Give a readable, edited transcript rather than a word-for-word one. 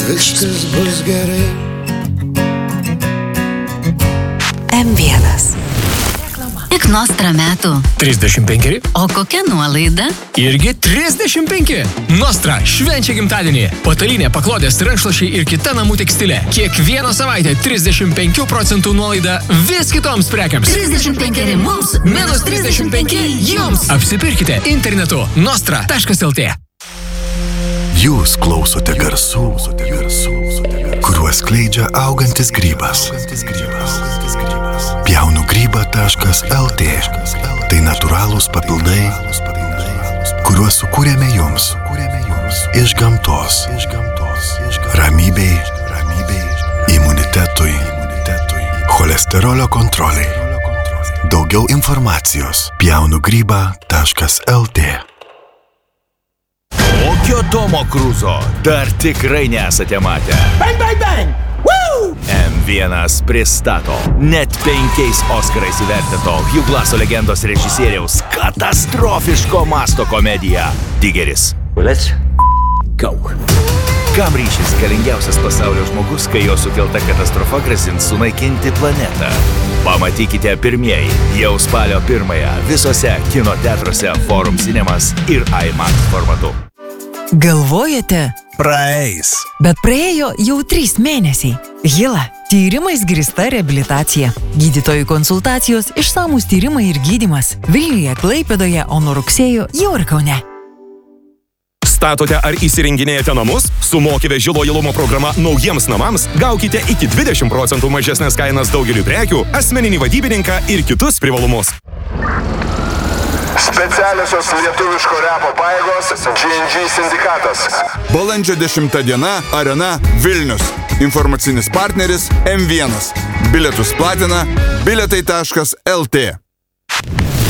viskas bus gerai. M1. Tik Nostra metų. 35. O kokia nuolaida? Irgi 35. Nostra švenčia gimtadienį. Patalynė, paklodės, rankšluosčiai ir kita namų tekstilė. Kiekvieną savaitę 35% nuolaida vis kitoms prekiams. 35 mums, minus 35 jums. Apsipirkite internetu nostra.lt. Jūs klausote garsų, kuriuos skleidžia augantis grybas. Pjaunugryba.lt. Tai natūralūs papildai, kuriuos sukūrėme jums. Iš gamtos. Ramybei, imunitetui, cholesterolio kontroliai. Daugiau informacijos pjaunugryba.lt. Kokio Tomo Cruzo dar tikrai nesate matę. Bang, bang, bang! Woo! M1 pristato net 5 Oskarais įvertinto Hugh Glasso legendos režisieriaus katastrofiško masto komediją Tigeris. Let's go. Kam ryšis galingiausias pasaulio žmogus, kai jo sukelta katastrofa grasins sunaikinti planetą? Pamatykite pirmieji jau spalio 1 visose kino teatruose Forum Cinemas ir IMAX formatu. Galvojate? Praeis. Bet praėjo jau 3 mėnesiai. Hila. Tyrimais grįsta reabilitacija. Gydytojų konsultacijos, išsamūs tyrimai ir gydymas. Vilniuje, Klaipėdoje, o nuo rugsėjo jau ir Kaune. Statote ar įsirenginėjate namus? Su Moki veži lojalumo programa naujiems namams gaukite iki 20% mažesnės kainas daugeliu prekių, asmeninį vadybininką ir kitus privalumus. Specialiosios lietuviško repo pajėgos G&G sindikatas. Balandžio 10 diena, Arena, Vilnius. Informacinis partneris M1. Bilietus platina bilietai.lt.